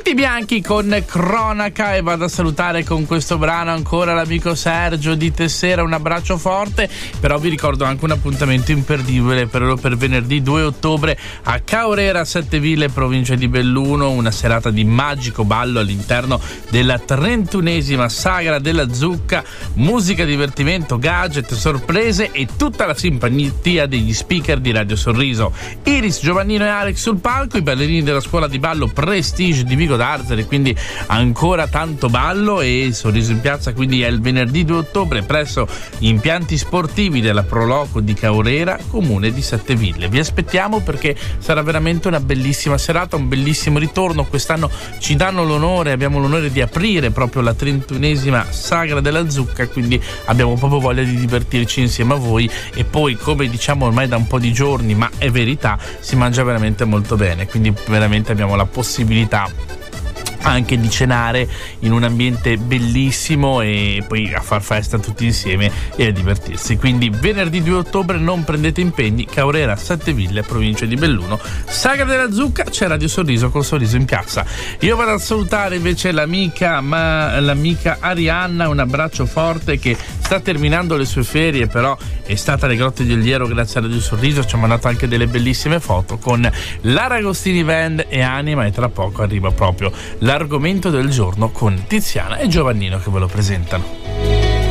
Fitti Bianchi con Cronaca, e vado a salutare con questo brano ancora l'amico Sergio di Tessera, un abbraccio forte. Però vi ricordo anche un appuntamento imperdibile per venerdì 2 ottobre a Caorera, Sette Ville, provincia di Belluno, una serata di magico ballo all'interno della 31esima Sagra della Zucca, musica, divertimento, gadget, sorprese e tutta la simpatia degli speaker di Radio Sorriso. Iris, Giovannino e Alex sul palco, i ballerini della scuola di ballo Prestige di Vigo d'Arzere, quindi ancora tanto ballo, e Sorriso in piazza quindi è il venerdì 2 ottobre presso gli impianti sportivi della Proloco di Caorera, comune di Sette Ville. Vi aspettiamo perché sarà veramente una bellissima serata, un bellissimo ritorno. Quest'anno ci danno l'onore, abbiamo l'onore di aprire proprio la 31esima Sagra della Zucca, quindi abbiamo proprio voglia di divertirci insieme a voi. E poi, come diciamo ormai da un po' di giorni, ma è verità, si mangia veramente molto bene, quindi veramente abbiamo la possibilità anche di cenare in un ambiente bellissimo e poi a far festa tutti insieme e a divertirsi. Quindi venerdì 2 ottobre non prendete impegni, Caorera, Sette Ville, provincia di Belluno, Sagra della Zucca, c'è Radio Sorriso col Sorriso in piazza. Io vado a salutare invece l'amica Arianna, un abbraccio forte, che sta terminando le sue ferie, però è stata alle Grotte del Liero grazie a Radio Sorriso, ci ha mandato anche delle bellissime foto con l'Aragostini Band e Anima, e tra poco arriva proprio l'argomento del giorno con Tiziana e Giovannino che ve lo presentano.